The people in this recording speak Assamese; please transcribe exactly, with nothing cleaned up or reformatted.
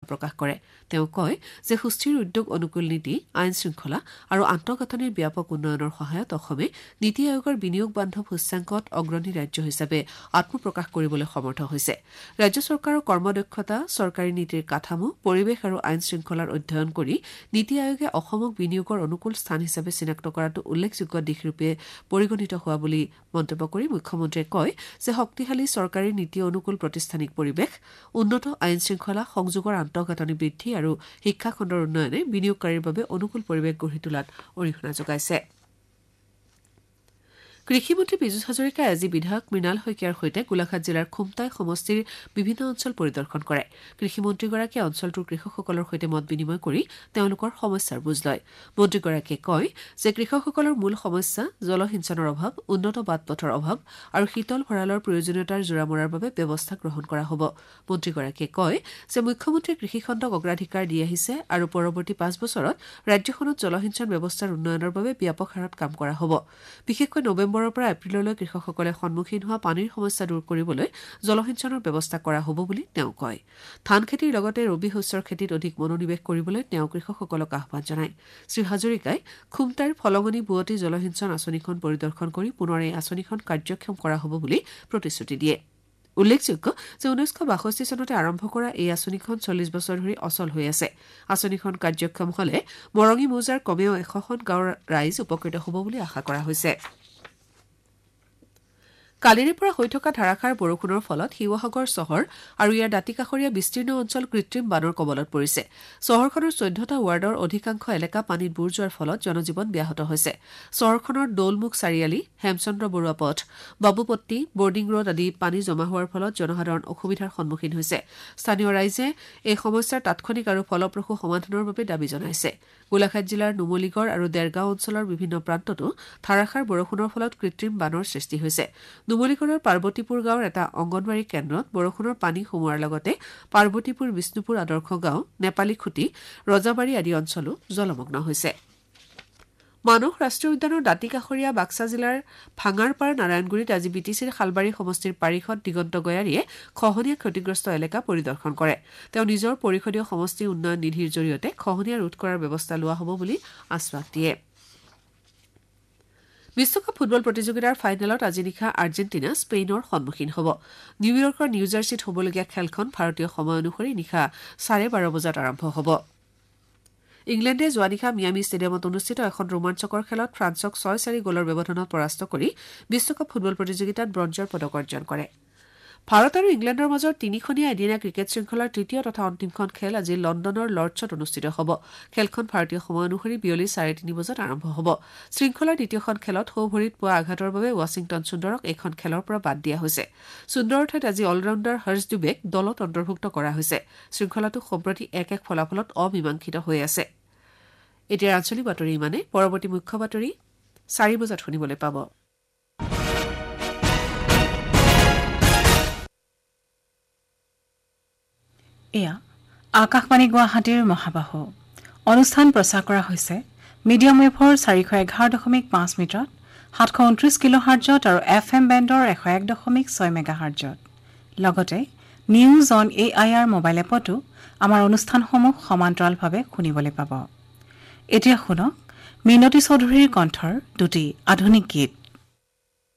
প্ৰকাশ কৰে তেওঁ কয় যে সুস্থিৰ উদ্যোগ অনুকূল নীতি আইন শৃংখলা আৰু আন্তঃগাঁথনিৰ ব্যাপক উন্নয়নৰ সহায়ত অসমে নীতি আয়োগৰ বিনিয়োগ বান্ধৱ সূচাংকত অগ্ৰণী ৰাজ্য হিচাপে আত্মপ্ৰকাশ কৰিবলৈ সমৰ্থ হৈছে ৰাজ্য চৰকাৰৰ কৰ্মদক্ষতা চৰকাৰী নীতিৰ কাঠামো পৰিৱেশ আৰু আইন শৃংখলাৰ অধ্যয়ন কৰি নীতি আয়োগে অসমক বিনিয়োগৰ অনুকূল স্থান হিচাপে চিনাক্ত কৰাটো উল্লেখযোগ্য দিশৰূপে পৰিগণিত হোৱা বুলি মন্তব্য কৰি মুখ্যমন্ত্ৰীয়ে কয় যে শক্তিশালী চৰকাৰী নীতি অনুকূল প্ৰতিষ্ঠানিক পৰিৱেশ উন্নত আইন শৃংখলা সংযোগৰ আন্তঃগাঁথনি বৃদ্ধি আৰু শিক্ষা খণ্ডৰ উন্নয়নে বিনিয়োগকাৰীৰ বাবে অনুকূল পৰিৱেশ গঢ়ি তোলাত অৰিহণা যোগাইছে কৃষিমন্ত্ৰী পীযুষ হাজৰিকাই আজি বিধায়ক মৃণাল শইকীয়াৰ সৈতে গোলাঘাট জিলাৰ খুমটাই সমষ্টিৰ বিভিন্ন অঞ্চল পৰিদৰ্শন কৰে কৃষিমন্ত্ৰীগৰাকীয়ে অঞ্চলটোৰ কৃষকসকলৰ সৈতে মত বিনিময় কৰি তেওঁলোকৰ সমস্যাৰ বুজ লয় মন্ত্ৰীগৰাকীয়ে কয় যে কৃষকসকলৰ মূল সমস্যা জলসিঞ্চনৰ অভাৱ উন্নত বাট পথৰ অভাৱ আৰু শীতল ভঁৰালৰ প্ৰয়োজনীয়তাৰ জোৰা মৰাৰ বাবে ব্যৱস্থা গ্ৰহণ কৰা হ'ব মন্ত্ৰীগৰাকীয়ে কয় যে মুখ্যমন্ত্ৰীয়ে কৃষিখণ্ডক অগ্ৰাধিকাৰ দি আহিছে আৰু পৰৱৰ্তী পাঁচ বছৰত ৰাজ্যখনত জলসিঞ্চন ব্যৱস্থাৰ উন্নয়নৰ বাবে ব্যাপক হাৰত কাম কৰা হ'ব বিশেষকৈ নৱেম্বৰ পৰা এপ্ৰিললৈ কৃষকসকলে সন্মুখীন হোৱা পানীৰ সমস্যা দূৰ কৰিবলৈ জলসিঞ্চনৰ ব্যৱস্থা কৰা হ'ব বুলি তেওঁ কয় ধান খেতিৰ লগতে ৰবি শস্যৰ খেতিত অধিক মনোনিৱেশ কৰিবলৈ তেওঁ কৃষকসকলক আহ্বান জনায় শ্ৰী হাজৰিকাই খুমটাইৰ ফলঙনি বুৱতী জলসিঞ্চন আঁচনিখন পৰিদৰ্শন কৰি পুনৰ এই আঁচনিখন কাৰ্যক্ষম কৰা হ'ব বুলি প্ৰতিশ্ৰুতি দিয়ে উল্লেখযোগ্য যে ঊনৈছশ বাষষ্ঠি চনতে আৰম্ভ কৰা এই আঁচনিখন চল্লিছ বছৰ ধৰি অচল হৈ আছে আঁচনিখন কাৰ্যক্ষম হলে মৰঙী মৌজাৰ কমেও এশখন গাঁৱৰ ৰাইজ উপকৃত হ'ব বুলি আশা কৰা হৈছে কালিৰে পৰা হৈ থকা ধাৰাসাৰ বৰষুণৰ ফলত শিৱসাগৰ চহৰ আৰু ইয়াৰ দাঁতিকাষৰীয়া বিস্তীৰ্ণ অঞ্চল কৃত্ৰিম বানৰ কবলত পৰিছে চহৰখনৰ চৈধ্যটা ৱাৰ্ডৰ অধিকাংশ এলেকা পানীত বুৰ যোৱাৰ ফলত জনজীৱন ব্যাহত হৈছে চহৰখনৰ দৌলমুখ চাৰিআলি হেমচন্দ্ৰ বৰুৱা পথ বাবুপট্টি বৰ্ডিং ৰোড আদি পানী জমা হোৱাৰ ফলত জনসাধাৰণ অসুবিধাৰ সন্মুখীন হৈছে স্থানীয় ৰাইজে এই সমস্যাৰ তাৎক্ষণিক আৰু ফলপ্ৰসূ সমাধানৰ বাবে দাবী জনাইছে গোলাঘাট জিলাৰ নুমলীগড় আৰু দেৰগাঁও অঞ্চলৰ বিভিন্ন প্ৰান্ততো ধাৰাসাৰ বৰষুণৰ ফলত কৃত্ৰিম বানৰ সৃষ্টি হৈছে নুমলীগড়ৰ পাৰ্বতীপুৰ গাঁৱৰ এটা অংগনৱাড়ী কেন্দ্ৰত বৰষুণৰ পানী সোমোৱাৰ লগতে পাৰ্বতীপুৰ বিষ্ণুপুৰ আদৰ্শ গাঁও নেপালী খুটি ৰজাবাৰী আদি অঞ্চলো জলমগ্ন হৈছে মানস ৰাষ্ট্ৰীয় উদ্যানৰ দাঁতিকাষৰীয়া বাক্সা জিলাৰ ভাঙাৰপাৰ নাৰায়ণগুৰিত আজি বিটিচিৰ শালবাৰী সমষ্টিৰ পাৰিষদ দিগন্ত গয়াৰীয়ে খহনীয়া ক্ষতিগ্ৰস্ত এলেকা পৰিদৰ্শন কৰে তেওঁ নিজৰ পৰিষদীয় সমষ্টি উন্নয়ন নিধিৰ জৰিয়তে খহনীয়া ৰোধ কৰাৰ ব্যৱস্থা লোৱা হ'ব বুলি আশ্বাস দিয়ে বিশ্বকাপ ফুটবল প্ৰতিযোগিতাৰ ফাইনেলত আজি নিশা আৰ্জেণ্টিনা স্পেইনৰ সন্মুখীন হ'ব নিউয়ৰ্কৰ নিউ জাৰ্চিত হ'বলগীয়া খেলখন ভাৰতীয় সময় অনুসৰি নিশা চাৰে বাৰ বজাত আৰম্ভ হ'ব ইংলেণ্ডে যোৱা নিশা মিয়ামি ষ্টেডিয়ামত অনুষ্ঠিত এখন ৰোমাঞ্চকৰ খেলত ফ্ৰান্সক ছয় চাৰি গ'লৰ ব্যৱধানত পৰাস্ত কৰি বিশ্বকাপ ফুটবল প্ৰতিযোগিতাত ব্ৰঞ্জৰ পদক অৰ্জন কৰে ভাৰত আৰু ইংলেণ্ডৰ মাজৰ তিনিখনীয়া এদিনীয়া ক্ৰিকেট শৃংখলাৰ তৃতীয় তথা অন্তিমখন খেল আজি লণ্ডনৰ লৰ্ডছত অনুষ্ঠিত হ'ব খেলখন ভাৰতীয় সময় অনুসৰি বিয়লি চাৰে তিনি বজাত আৰম্ভ হ'ব শৃংখলাৰ দ্বিতীয়খন খেলত সৌ ভৰিত পোৱা আঘাতৰ বাবে ৱাশ্বিংটন সুন্দৰক এইখন খেলৰ পৰা বাদ দিয়া হৈছে সুন্দৰৰ ঠাইত আজি অলৰাউণ্ডাৰ হৰ্ষ ডুবেক দলত অন্তৰ্ভুক্ত কৰা হৈছে শৃংখলাটো সম্প্ৰতি এক এক ফলাফলত অমীমাংসিত হৈ আছে এতিয়া আঞ্চলিক বাতৰি ইমানে পৰৱৰ্তী মুখ্য বাতৰি চাৰি বজাত শুনিবলৈ পাব এয়া আকাশবাণী গুৱাহাটীৰ মহাবাহু অনুষ্ঠান প্ৰচাৰ কৰা হৈছে মিডিয়াম ৱেভৰ চাৰিশ এঘাৰ দশমিক পাঁচ মিটাৰত সাতশ ঊনত্ৰিশ কিলো হাৰ্জত আৰু এফ এম বেণ্ডৰ এশ এক দশমিক ছয় মেগা হাৰ্জত লগতে news on A I R mobile এপতো আমাৰ অনুষ্ঠানসমূহ সমান্তৰালভাৱে শুনিবলৈ পাব এতিয়া শুনক মিনতী চৌধুৰীৰ কণ্ঠৰ দুটি আধুনিক গীত